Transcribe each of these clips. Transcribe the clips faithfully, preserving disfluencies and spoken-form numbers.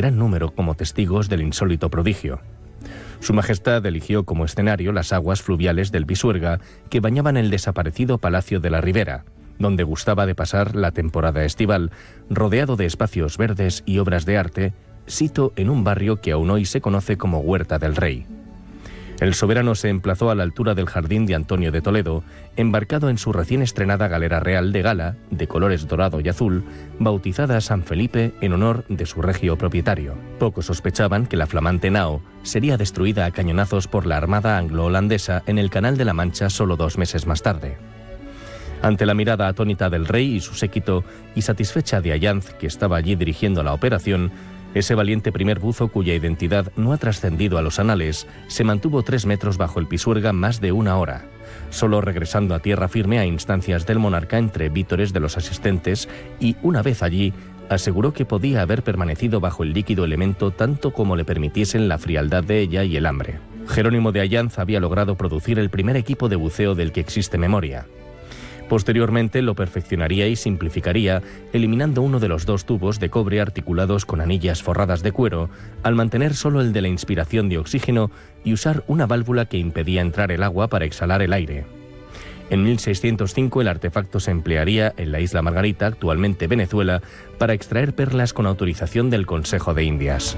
gran número como testigos del insólito prodigio. Su Majestad eligió como escenario las aguas fluviales del Pisuerga que bañaban el desaparecido Palacio de la Ribera, donde gustaba de pasar la temporada estival, rodeado de espacios verdes y obras de arte, sito en un barrio que aún hoy se conoce como Huerta del Rey. El soberano se emplazó a la altura del jardín de Antonio de Toledo, embarcado en su recién estrenada galera real de gala, de colores dorado y azul, bautizada San Felipe en honor de su regio propietario. Pocos sospechaban que la flamante nao sería destruida a cañonazos por la armada anglo-holandesa en el Canal de la Mancha solo dos meses más tarde. Ante la mirada atónita del rey y su séquito, y satisfecha de Allanz, que estaba allí dirigiendo la operación, ese valiente primer buzo, cuya identidad no ha trascendido a los anales, se mantuvo tres metros bajo el Pisuerga más de una hora, solo regresando a tierra firme a instancias del monarca entre vítores de los asistentes y, una vez allí, aseguró que podía haber permanecido bajo el líquido elemento tanto como le permitiesen la frialdad de ella y el hambre. Jerónimo de Allanz había logrado producir el primer equipo de buceo del que existe memoria. Posteriormente lo perfeccionaría y simplificaría, eliminando uno de los dos tubos de cobre articulados con anillas forradas de cuero, al mantener solo el de la inspiración de oxígeno y usar una válvula que impedía entrar el agua para exhalar el aire. En mil seiscientos cinco el artefacto se emplearía en la isla Margarita, actualmente Venezuela, para extraer perlas con autorización del Consejo de Indias.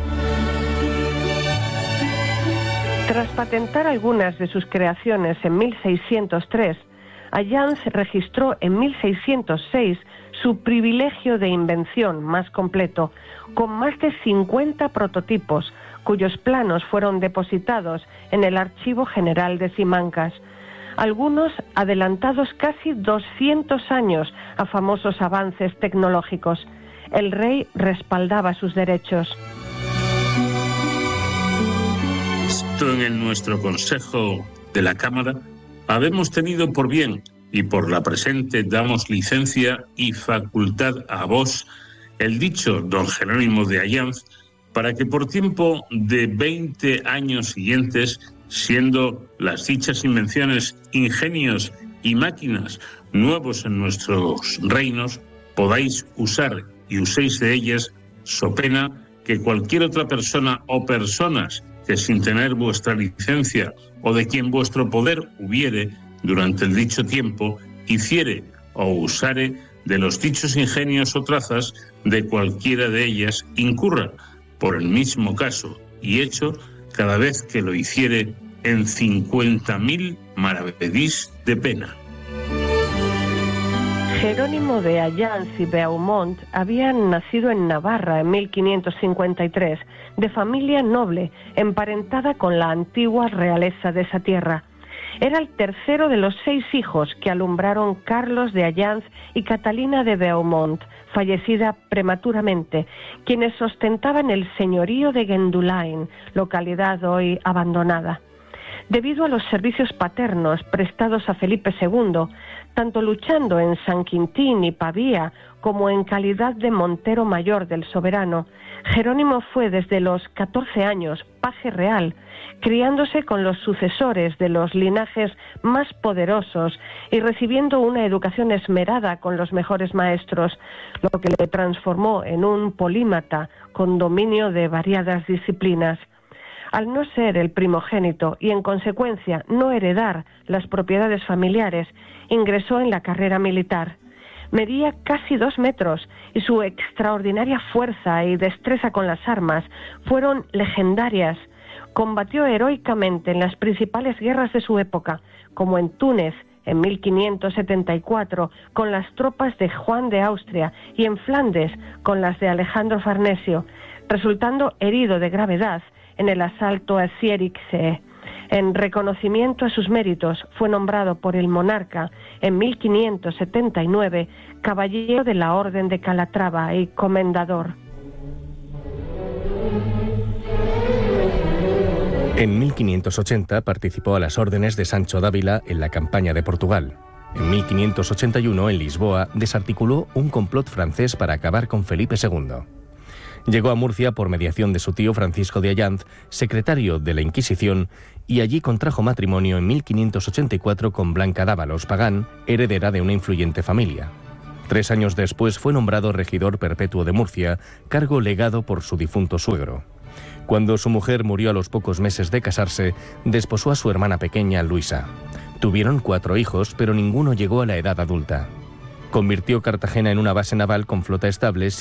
Tras patentar algunas de sus creaciones en mil seiscientos tres, Allanz registró en mil seiscientos seis su privilegio de invención más completo, con más de cincuenta prototipos, cuyos planos fueron depositados en el Archivo General de Simancas, algunos adelantados casi doscientos años a famosos avances tecnológicos. El rey respaldaba sus derechos. Esto en el nuestro Consejo de la Cámara habemos tenido por bien, y por la presente damos licencia y facultad a vos, el dicho don Jerónimo de Allanz, para que por tiempo de veinte años siguientes, siendo las dichas invenciones, ingenios y máquinas nuevos en nuestros reinos, podáis usar y uséis de ellas, so pena que cualquier otra persona o personas que sin tener vuestra licencia o de quien vuestro poder hubiere durante el dicho tiempo, hiciere o usare de los dichos ingenios o trazas de cualquiera de ellas, incurra por el mismo caso y hecho cada vez que lo hiciere en cincuenta mil maravedís de pena. Jerónimo de Allanz y Beaumont había nacido en Navarra en mil quinientos cincuenta y tres, de familia noble, emparentada con la antigua realeza de esa tierra. Era el tercero de los seis hijos que alumbraron Carlos de Allanz y Catalina de Beaumont, fallecida prematuramente, quienes ostentaban el señorío de Gendulain, localidad hoy abandonada. Debido a los servicios paternos prestados a Felipe segundo, tanto luchando en San Quintín y Pavía como en calidad de montero mayor del soberano, Jerónimo fue desde los catorce años paje real, criándose con los sucesores de los linajes más poderosos y recibiendo una educación esmerada con los mejores maestros, lo que le transformó en un polímata con dominio de variadas disciplinas. Al no ser el primogénito y en consecuencia no heredar las propiedades familiares, ingresó en la carrera militar. Medía casi dos metros y su extraordinaria fuerza y destreza con las armas fueron legendarias. Combatió heroicamente en las principales guerras de su época, como en Túnez en mil quinientos setenta y cuatro con las tropas de Juan de Austria y en Flandes con las de Alejandro Farnesio, resultando herido de gravedad en el asalto a Zierikzee. En reconocimiento a sus méritos, fue nombrado por el monarca en mil quinientos setenta y nueve caballero de la Orden de Calatrava y comendador. En mil quinientos ochenta participó a las órdenes de Sancho Dávila en la campaña de Portugal. En mil quinientos ochenta y uno, en Lisboa, desarticuló un complot francés para acabar con Felipe segundo. Llegó a Murcia por mediación de su tío Francisco de Allanz, secretario de la Inquisición, y allí contrajo matrimonio en mil quinientos ochenta y cuatro con Blanca Dávalos Pagán, heredera de una influyente familia. Tres años después fue nombrado regidor perpetuo de Murcia, cargo legado por su difunto suegro. Cuando su mujer murió a los pocos meses de casarse, desposó a su hermana pequeña, Luisa. Tuvieron cuatro hijos, pero ninguno llegó a la edad adulta. Convirtió Cartagena en una base naval con flota estable,